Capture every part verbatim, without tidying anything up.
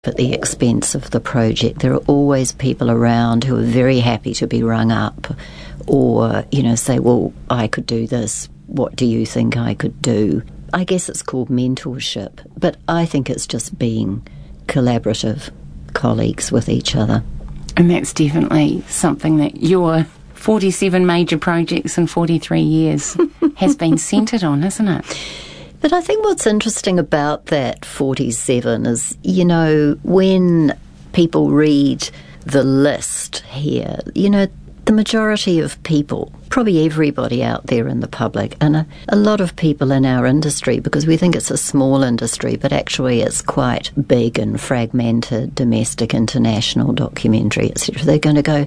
at the expense of the project. There are always people around who are very happy to be rung up or, you know, say, well, I could do this. What do you think I could do? I guess it's called mentorship, but I think it's just being collaborative colleagues with each other. And that's definitely something that your forty-seven major projects in forty-three years has been centred on, isn't it? But I think what's interesting about that forty-seven is, you know, when people read the list here, you know, the majority of people, probably everybody out there in the public, and a, a lot of people in our industry, because we think it's a small industry, but actually it's quite big and fragmented, domestic, international, documentary, et cetera. They're going to go,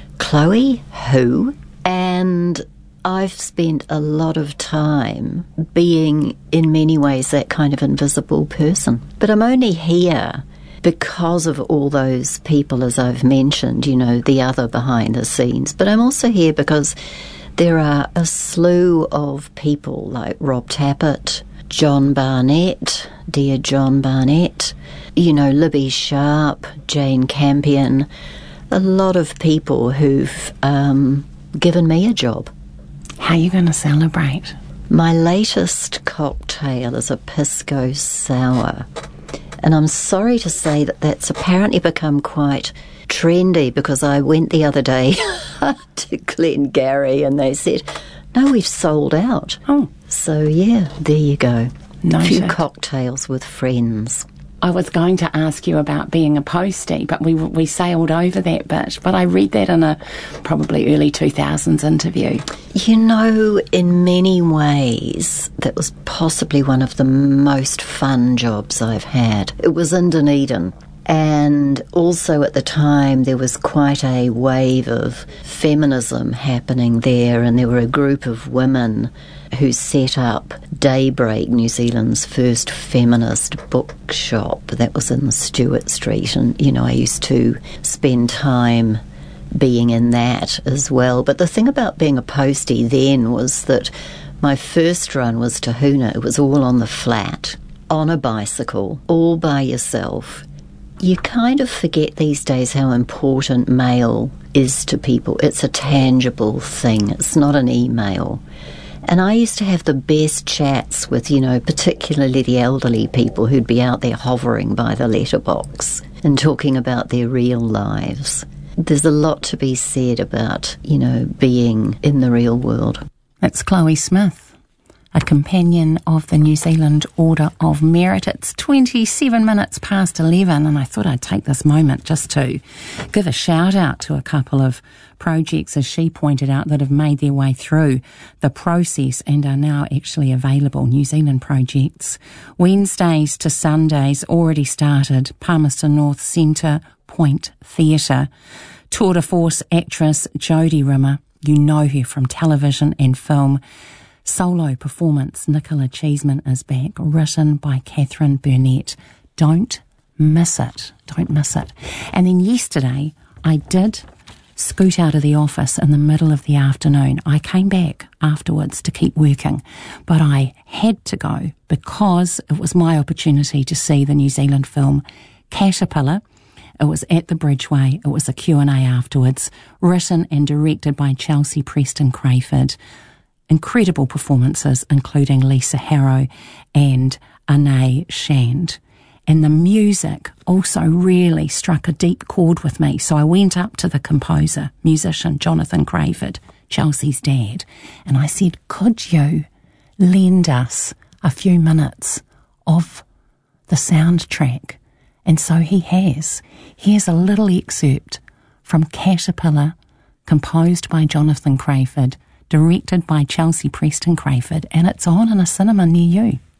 Chloe, who? And I've spent a lot of time being, in many ways, that kind of invisible person. But I'm only here because of all those people, as I've mentioned, you know, the other behind the scenes. But I'm also here because there are a slew of people like Rob Tappert, John Barnett, dear John Barnett, you know, Libby Sharp, Jane Campion, a lot of people who've um, given me a job. How are you going to celebrate? My latest cocktail is a Pisco Sour. And I'm sorry to say that that's apparently become quite trendy, because I went the other day to Glengarry and they said, no, we've sold out. Oh. So, yeah, there you go. Noted. A few cocktails with friends. I was going to ask you about being a postie, but we we sailed over that bit. But I read that in a probably early two thousands interview. You know, in many ways, that was possibly one of the most fun jobs I've had. It was in Dunedin. And also at the time, there was quite a wave of feminism happening there, and there were a group of women who set up Daybreak, New Zealand's first feminist bookshop. That was in the Stewart Street, and, you know, I used to spend time being in that as well. But the thing about being a postie then was that my first run was to Hoona. It was all on the flat, on a bicycle, all by yourself. You kind of forget these days how important mail is to people. It's a tangible thing. It's not an email. And I used to have the best chats with, you know, particularly the elderly people who'd be out there hovering by the letterbox and talking about their real lives. There's a lot to be said about, you know, being in the real world. That's Chloe Smith, a companion of the New Zealand Order of Merit. It's twenty-seven minutes past eleven, and I thought I'd take this moment just to give a shout out to a couple of projects, as she pointed out, that have made their way through the process and are now actually available. New Zealand projects. Wednesdays to Sundays already started. Palmerston North Centre Point Theatre. Tour de force actress Jodie Rimmer. You know her from television and film. Solo performance, Nicola Cheeseman is back, written by Catherine Burnett. Don't miss it. Don't miss it. And then yesterday, I did scoot out of the office in the middle of the afternoon. I came back afterwards to keep working, but I had to go because it was my opportunity to see the New Zealand film Caterpillar. It was at the Bridgeway. It was a Q and A afterwards, written and directed by Chelsea Preston Crayford. Incredible performances, including Lisa Harrow and Anae Shand. And the music also really struck a deep chord with me. So I went up to the composer, musician Jonathan Crayford, Chelsea's dad, and I said, could you lend us a few minutes of the soundtrack? And so he has. Here's a little excerpt from Caterpillar, composed by Jonathan Crayford, directed by Chelsea Preston Crayford, and it's on in a cinema near you.